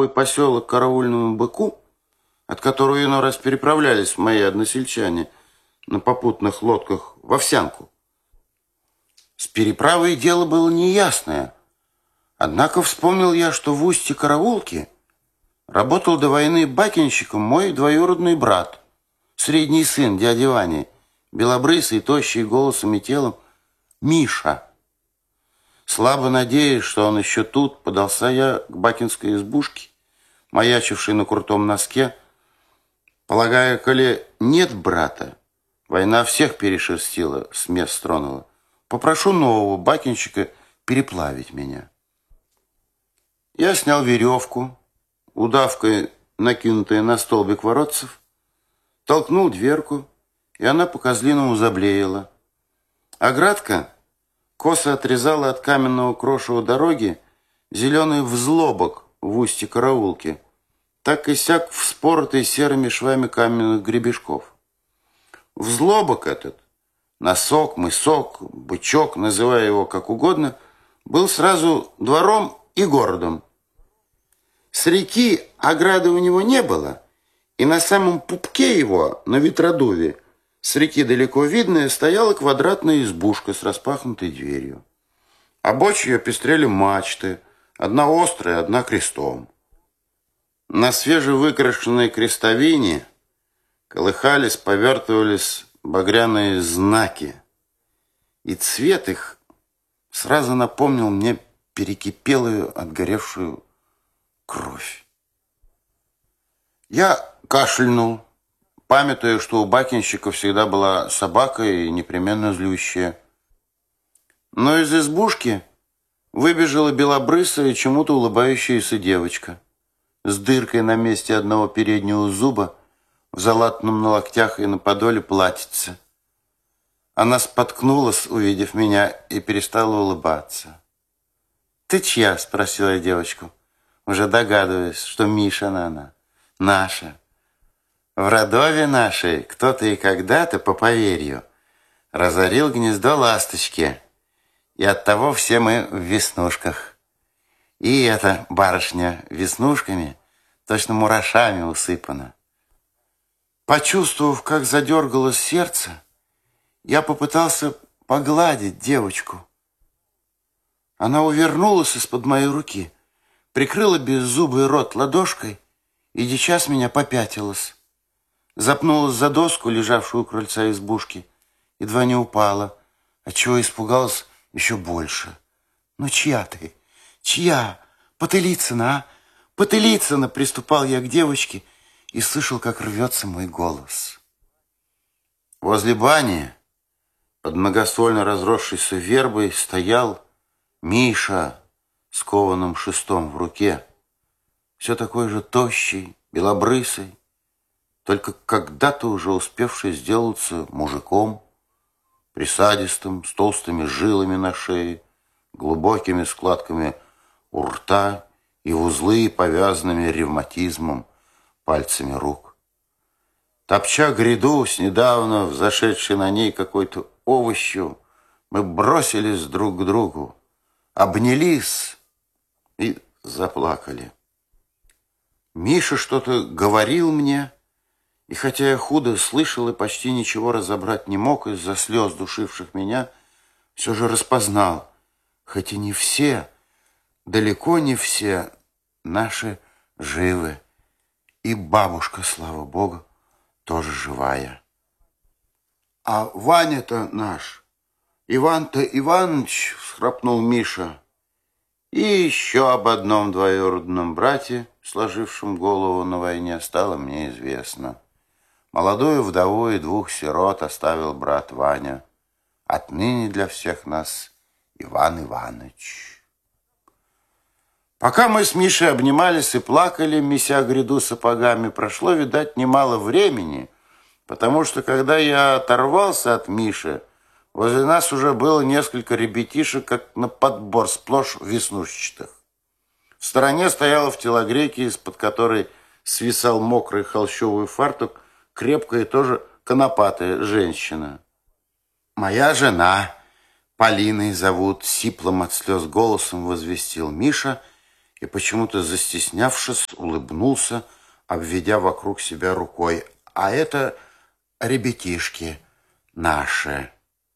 торговый поселок Караульному Быку, от которого иной раз переправлялись мои односельчане на попутных лодках в Овсянку. С переправой дело было неясное. Однако вспомнил я, что в устье Караулки работал до войны бакинщиком мой двоюродный брат, средний сын дяди Вани, белобрысый, тощий голосом и телом, Миша. Слабо надеясь, что он еще тут, подался я к бакинской избушке, маячившей на крутом носке, полагая, коли нет брата, война всех перешерстила, с мест стронула, попрошу нового бакинщика переплавить меня. Я снял веревку, удавкой накинутая на столбик воротцев, толкнул дверку, и она по-козлиному заблеяла. Оградка косо отрезала от каменного крошева дороги зеленый взлобок в устье Караулки, так и сяк вспоротый серыми швами каменных гребешков. Взлобок этот, носок, мысок, бычок, называя его как угодно, был сразу двором и городом. С реки ограды у него не было, и на самом пупке его, на ветродуве, с реки далеко видная, стояла квадратная избушка с распахнутой дверью. Обочью пестрели мачты, одна острая, одна крестом. На свежевыкрашенной крестовине колыхались, повертывались багряные знаки, и цвет их сразу напомнил мне перекипелую, отгоревшую кровь. Я кашлянул, памятуя, что у бакинщика всегда была собака и непременно злющая. Но из избушки выбежала белобрысая, чему-то улыбающаяся девочка с дыркой на месте одного переднего зуба, в залатанном на локтях и на подоле платьице. Она споткнулась, увидев меня, и перестала улыбаться. «Ты чья?» — спросила я девочку, уже догадываясь, что Мишина она, наша. В родове нашей кто-то и когда-то, по поверью, разорил гнездо ласточки, и оттого все мы в веснушках. И эта барышня веснушками, точно мурашами усыпана. Почувствовав, как задергалось сердце, я попытался погладить девочку. Она увернулась из-под моей руки, прикрыла беззубый рот ладошкой и сейчас меня попятилась. Запнулась за доску, лежавшую у крыльца избушки, едва не упала, отчего испугалась еще больше. «Ну, чья ты? Чья? Потылицына, а? Потылицына!» Приступал я к девочке и слышал, как рвется мой голос. Возле бани, под многоствольно разросшейся вербой, стоял Миша с кованым шестом в руке, все такой же тощий, белобрысый, только когда-то уже успевший сделаться мужиком, присадистым, с толстыми жилами на шее, глубокими складками у рта и в узлы, повязанными ревматизмом, пальцами рук. Топча гряду с недавно взошедшей на ней какой-то овощью, мы бросились друг к другу, обнялись и заплакали. Миша что-то говорил мне, и хотя я худо слышал и почти ничего разобрать не мог из-за слез, душивших меня, все же распознал, хоть и не все, далеко не все наши живы. И бабушка, слава Богу, тоже живая. А Ваня-то наш, Иван-то Иваныч, всхрапнул Миша. И еще об одном двоюродном брате, сложившем голову на войне, стало мне известно. Молодую вдову и двух сирот оставил брат Ваня. Отныне для всех нас Иван Иваныч. Пока мы с Мишей обнимались и плакали, меся гряду сапогами, прошло, видать, немало времени, потому что, когда я оторвался от Миши, возле нас уже было несколько ребятишек, как на подбор, сплошь веснушчатых. В стороне стояла в телогрейке, из-под которой свисал мокрый холщовый фартук, крепкая и тоже конопатая женщина. «Моя жена, Полиной зовут», — сиплым от слез голосом возвестил Миша и, почему-то застеснявшись, улыбнулся, обведя вокруг себя рукой. А это ребятишки наши.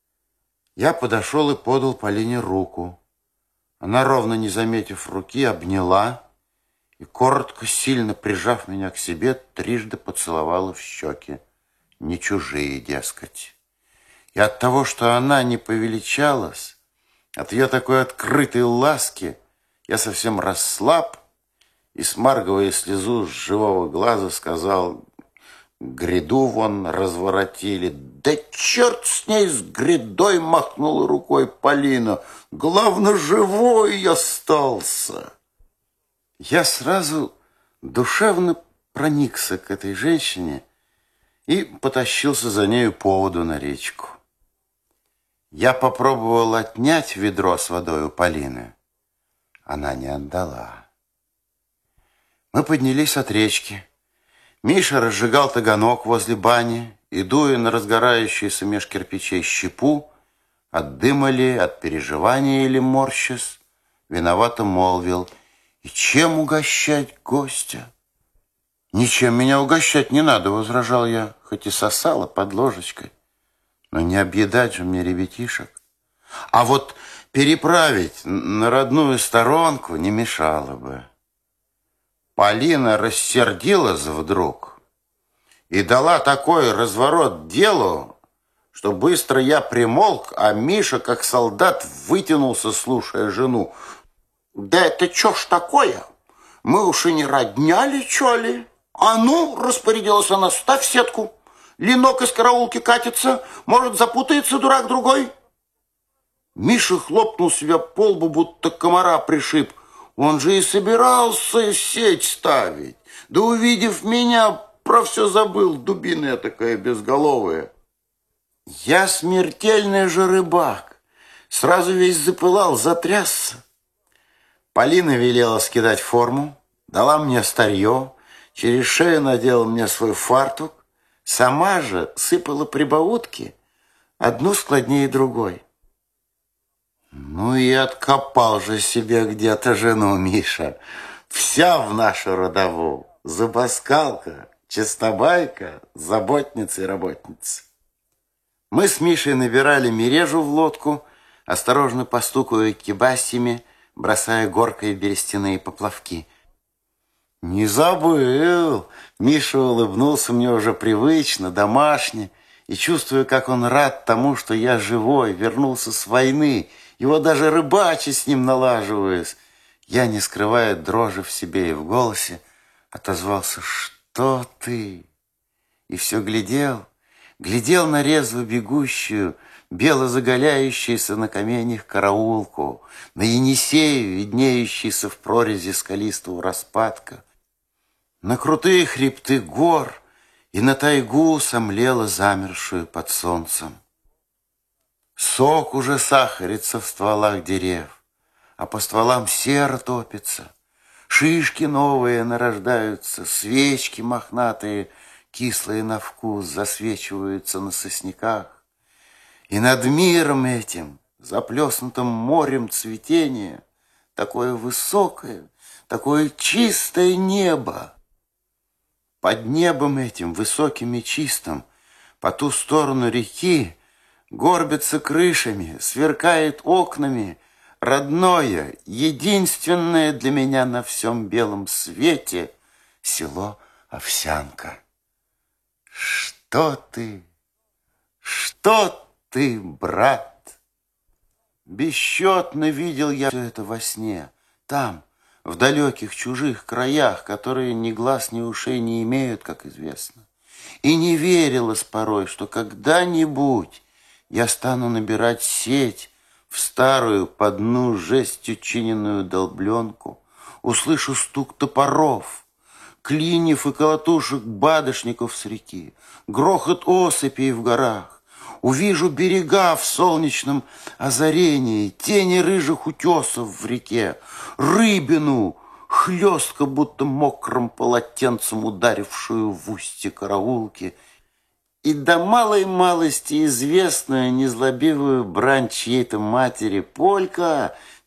Я подошел и подал Полине руку. Она, ровно не заметив руки, обняла и, коротко, сильно прижав меня к себе, трижды поцеловала в щеки. Не чужие, дескать. И от того, что она не повеличалась, от ее такой открытой ласки, я совсем расслаб и, смаргивая слезу с живого глаза, сказал: гряду вон разворотили. Да черт с ней, с грядой, махнула рукой Полина. Главное, живой остался. Я сразу душевно проникся к этой женщине и потащился за нею по воду на речку. Я попробовал отнять ведро с водой у Полины. Она не отдала. Мы поднялись от речки. Миша разжигал таганок возле бани и, дуя на разгорающуюся меж кирпичей щепу, от дыма ли, от переживания или морщась, виновато молвил: и чем угощать гостя? Ничем меня угощать не надо, возражал я, хоть и сосала под ложечкой. Но не объедать же мне ребятишек. А вот переправить на родную сторонку не мешало бы. Полина рассердилась вдруг и дала такой разворот делу, что быстро я примолк, а Миша, как солдат, вытянулся, слушая жену. Да это чё ж такое? Мы уж и не родня ли, чё ли? А ну, распорядилась она, ставь сетку. Ленок из караулки катится, может, запутается дурак другой. Миша хлопнул себя по лбу, будто комара пришиб. Он же и собирался сеть ставить. Да, увидев меня, про все забыл, дубина такая безголовая. Я смертельный же рыбак. Сразу весь запылал, затрясся. Полина велела скидать форму, дала мне старье, через шею надела мне свой фартук, сама же сыпала прибаутки, одну складнее другой. Ну и откопал же себе где-то жену Миша, вся в нашу родовую, зубоскалка, чистобайка, заботница и работница. Мы с Мишей набирали мережу в лодку, осторожно постукивая кибасями, бросая горкой берестяные поплавки. Не забыл. Миша улыбнулся мне уже привычно, домашне, и, чувствуя, как он рад тому, что я живой, вернулся с войны, его даже рыбачить с ним налаживаюсь, я, не скрывая дрожи в себе и в голосе, отозвался: что ты? И все глядел на резво бегущую, бело заголяющуюся на каменьях караулку, на Енисею, виднеющийся в прорези скалистого распадка, на крутые хребты гор и на тайгу, сомлела замершую под солнцем. Сок уже сахарится в стволах дерев, а по стволам сера топится, шишки новые нарождаются, свечки мохнатые, кислые на вкус, засвечиваются на сосняках. И над миром этим, заплеснутым морем цветения, такое высокое, такое чистое небо. Под небом этим, высоким и чистым, по ту сторону реки, горбится крышами, сверкает окнами родное, единственное для меня на всем белом свете село Овсянка. Что ты, брат? Бесчетно видел я это во сне, там, в далеких чужих краях, которые ни глаз, ни ушей не имеют, как известно. И не верилось порой, что когда-нибудь я стану набирать сеть в старую по дну жестью чиненную долбленку, услышу стук топоров, клиньев и колотушек бадышников с реки, грохот осыпей в горах, увижу берега в солнечном озарении, тени рыжих утесов в реке, рыбину, хлестко, будто мокрым полотенцем ударившую в устье караулки, и до малой малости известную незлобивую брань чьей-то матери: «Полька,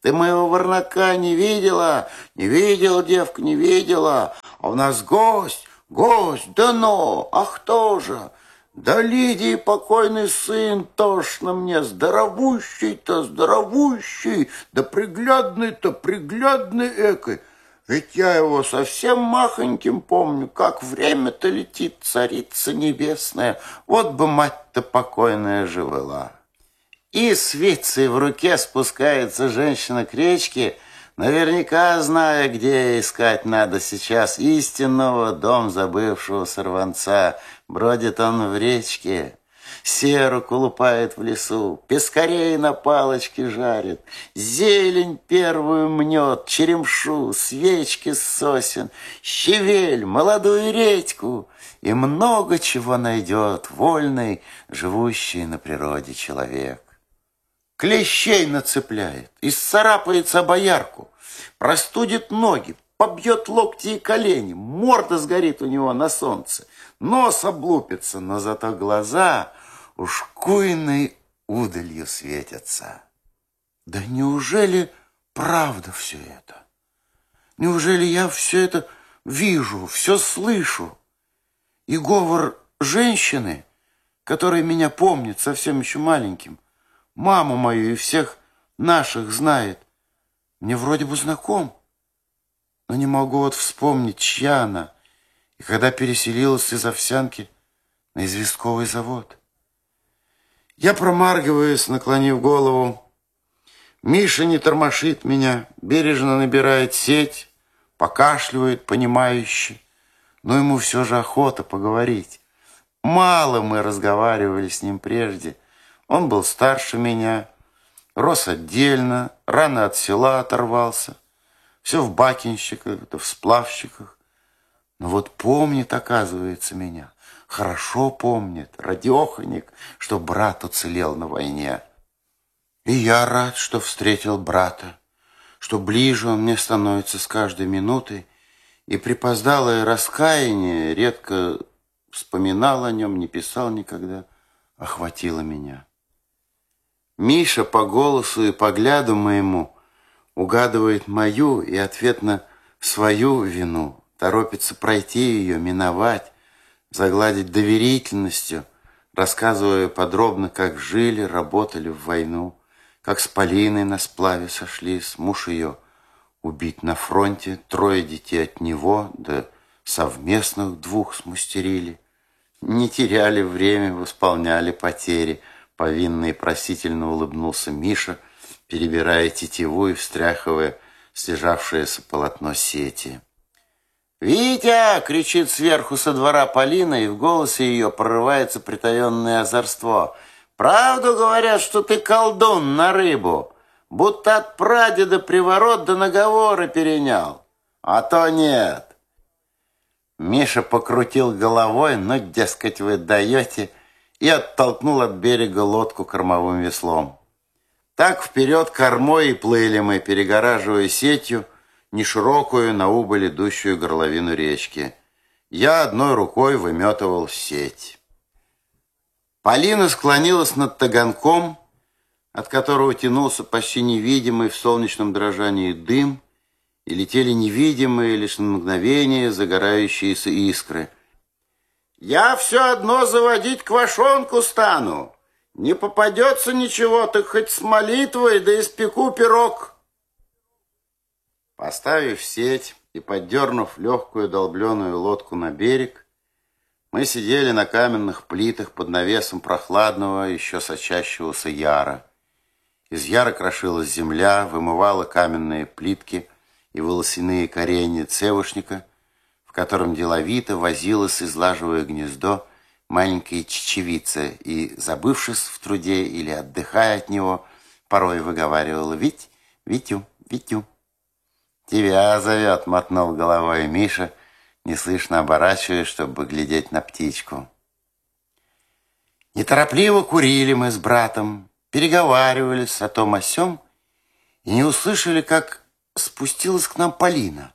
Ты моего Варнака не видела? Не видела, девка, не видела. А у нас гость, да ну, а кто же? Да Лидии покойный сын, тошно мне, здоровущий-то, здоровущий, да приглядный-то, приглядный экой. Ведь я его совсем махоньким помню, как время-то летит, царица небесная. Вот бы мать-то покойная жила. И с вицей в руке спускается женщина к речке, наверняка зная, где искать надо сейчас истинного дом забывшего сорванца. Бродит он в речке, серу колупает в лесу, пескарей на палочке жарит, зелень первую мнет, черемшу, свечки с сосен, щавель, молодую редьку и много чего найдет вольный, живущий на природе человек. Клещей нацепляет, исцарапается боярку, простудит ноги, побьет локти и колени, морда сгорит у него на солнце, нос облупится, но зато глаза уж куйной удалью светятся. Да неужели правда все это? Неужели я все это вижу, все слышу? И говор женщины, которая меня помнит совсем еще маленьким, маму мою и всех наших знает, мне вроде бы знаком, но не могу вот вспомнить, чья она, и когда переселилась из Овсянки на известковый завод. Я промаргиваюсь, наклонив голову. Миша не тормошит меня, бережно набирает сеть, покашливает понимающе, но ему все же охота поговорить. Мало мы разговаривали с ним прежде. Он был старше меня, рос отдельно, рано от села оторвался, все в бакинщиках, да в сплавщиках. Но вот помнит, оказывается, меня, хорошо помнит, радеханик, что брат уцелел на войне. И я рад, что встретил брата, что ближе он мне становится с каждой минутой, и припоздалое раскаяние, редко вспоминал о нем, не писал никогда, охватило меня. Миша по голосу и по взгляду моему угадывает мою и ответно свою вину, торопится пройти ее, миновать, загладить доверительностью, рассказывая подробно, как жили, работали в войну, как с Полиной на сплаве сошлись, муж ее убит на фронте, 3 детей от него, да совместных 2 смастерили. Не теряли время, восполняли потери. Повинно и просительно улыбнулся Миша, перебирая тетиву и встряхивая слежавшееся полотно сети. «Витя!» — кричит сверху со двора Полина, и в голосе ее прорывается притаенное озорство. «Правду говорят, что ты колдун на рыбу, будто от прадеда приворот до наговоры перенял. А то нет». Миша покрутил головой, но, дескать, вы даете, и оттолкнул от берега лодку кормовым веслом. Так вперед кормой и плыли мы, перегораживая сетью неширокую на убыль идущую горловину речки. Я одной рукой выметывал сеть. Полина склонилась над таганком, от которого тянулся почти невидимый в солнечном дрожании дым, и летели невидимые лишь на мгновение загорающиеся искры. «Я все одно заводить квашонку стану. Не попадется ничего, так хоть с молитвой, да испеку пирог». Поставив сеть и поддернув легкую долбленную лодку на берег, мы сидели на каменных плитах под навесом прохладного, еще сочащегося яра. Из яра крошилась земля, вымывала каменные плитки и волосяные коренья цевушника, в котором деловито возилась, излаживая гнездо, маленькая чечевица и, забывшись в труде или отдыхая от него, порой выговаривала «Вить, Витю, Витю». «Тебя зовет», — мотнул головой Миша, неслышно оборачиваясь, чтобы глядеть на птичку. Неторопливо курили мы с братом, переговаривались о том о сём и не услышали, как спустилась к нам Полина.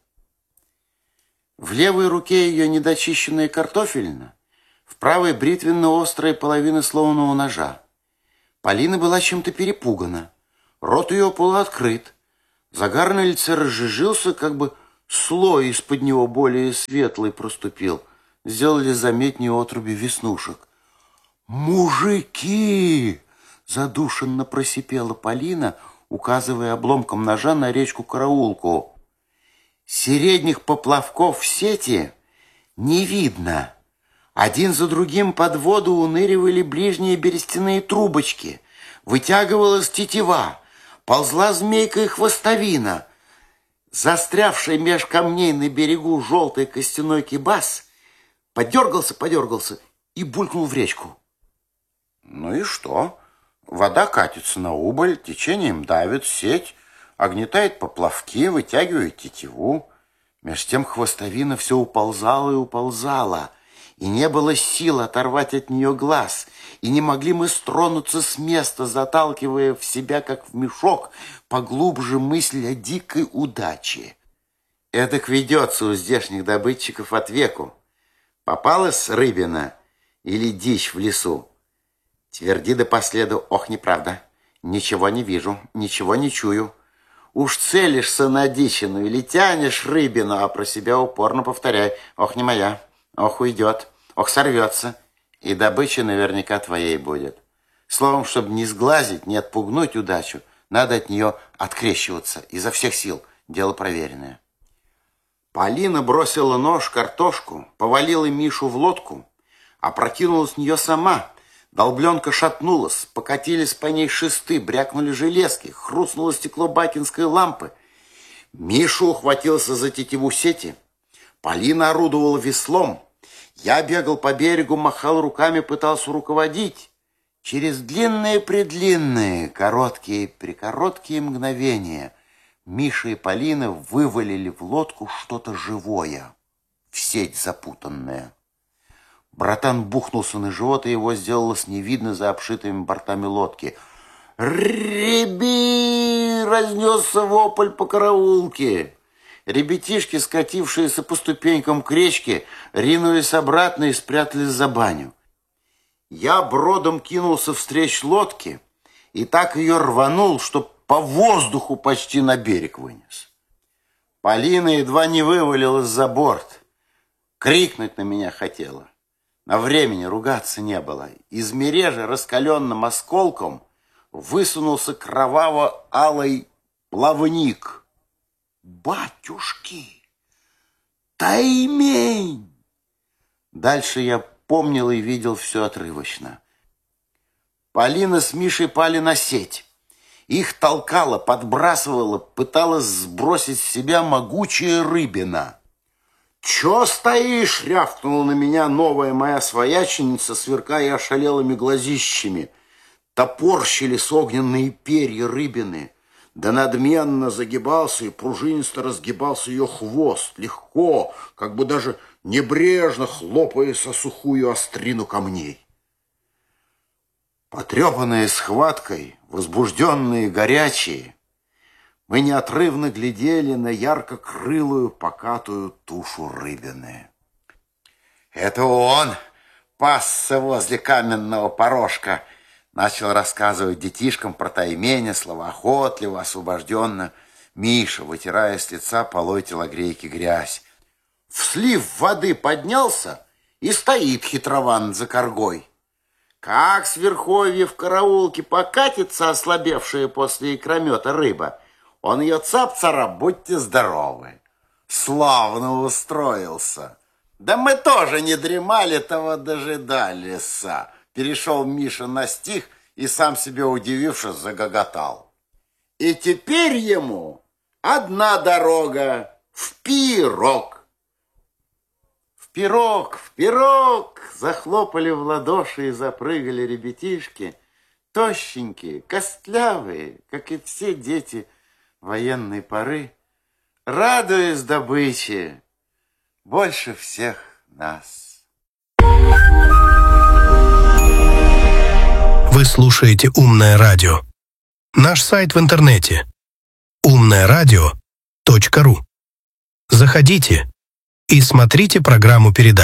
В левой руке ее недочищенная картофелина, в правой бритвенно-острая половина сломанного ножа. Полина была чем-то перепугана, рот ее полуоткрыт, Загар на лице разжижился, как бы слой из-под него более светлый проступил. Сделали заметнее отруби веснушек. «Мужики!» — задушенно просипела Полина, указывая обломком ножа на речку Караулку. «Середних поплавков в сети не видно. Один за другим под воду уныривали ближние берестяные трубочки. Вытягивалась тетива, ползла змейка и хвостовина. Застрявший меж камней на берегу желтый костяной кибас подергался и булькнул в речку. Ну и что? Вода катится на убыль, течением давит сеть, огнетает поплавки, вытягивает тетиву. Меж тем хвостовина все уползала и уползала, и не было сил оторвать от нее глаз, и не могли мы стронуться с места, заталкивая в себя, как в мешок, поглубже мысль о дикой удаче. Эдак ведется у здешних добытчиков от веку. Попалась рыбина или дичь в лесу? Тверди до последу: ох, неправда, ничего не вижу, ничего не чую. Уж целишься на дичину или тянешь рыбину, а про себя упорно повторяй: ох, не моя, ох, уйдет, ох, сорвется. И добыча наверняка твоей будет. Словом, чтобы не сглазить, не отпугнуть удачу, надо от нее открещиваться изо всех сил. Дело проверенное. Полина бросила нож, картошку, повалила Мишу в лодку, опрокинула с нее сама. Долбленка шатнулась, покатились по ней шесты, брякнули железки, хрустнуло стекло бакинской лампы. Миша ухватился за тетиву сети. Полина орудовала веслом. Я бегал по берегу, махал руками, пытался руководить. Через длинные-предлинные, короткие-прекороткие мгновения Миша и Полина вывалили в лодку что-то живое, в сеть запутанное. Братан бухнулся на живот, и его сделалось не видно за обшитыми бортами лодки. «Реби!» — разнесся вопль по караулке. Ребятишки, скатившиеся по ступенькам к речке, ринулись обратно и спрятались за баню. Я бродом кинулся встреч лодке и так ее рванул, что по воздуху почти на берег вынес. Полина едва не вывалилась за борт. Крикнуть на меня хотела. На времени ругаться не было. Из мережи раскаленным осколком высунулся кроваво-алый плавник. «Батюшки! Таймень!» Дальше я помнил и видел все отрывочно. Полина с Мишей пали на сеть. Их толкала, подбрасывала, пыталась сбросить с себя могучая рыбина. «Чё стоишь?» — рявкнула на меня новая моя свояченица, сверкая ошалелыми глазищами. Топорщились огненные перья рыбины. Да надменно загибался и пружинисто разгибался ее хвост, легко, как бы даже небрежно хлопаясь о сухую острину камней. Потрепанные схваткой, возбужденные, горячие, мы неотрывно глядели на ярко-крылую покатую тушу рыбины. «Это он пасся возле каменного порожка», — начал рассказывать детишкам про Тайменя, словоохотливо, освобожденно. Миша, вытирая с лица полой телогрейки грязь. В слив воды поднялся и стоит хитрованно за коргой. Как с верховья в караулке покатится ослабевшая после икромета рыба, он ее цап-царап, будьте здоровы. Славно устроился. Да мы тоже не дремали, того дожидались. Перешел Миша на стих и, сам себе удивившись, загоготал. И теперь ему одна дорога в пирог. В пирог, в пирог! Захлопали в ладоши и запрыгали ребятишки, тощенькие, костлявые, как и все дети военной поры, радуясь добыче больше всех нас. Вы слушаете «Умное радио». Наш сайт в интернете умное радио.ру. Заходите и смотрите программу передач.